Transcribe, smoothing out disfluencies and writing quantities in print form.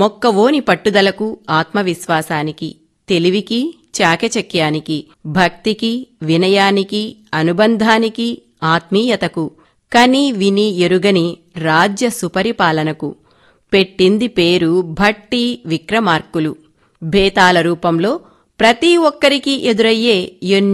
మొక్కవోని పట్టుదలకు, ఆత్మవిశ్వాసానికి, తెలివికి, చాకచక్యానికి, భక్తికి, వినయానికి, అనుబంధానికి, ఆత్మీయతకు, కని విని ఎరుగని రాజ్య సుపరిపాలనకు పెట్టింది పేరు భట్టి విక్రమార్కులు. భేతాల రూపంలో ప్రతి ఒక్కరికీ ఎదురయ్యే ఎన్నో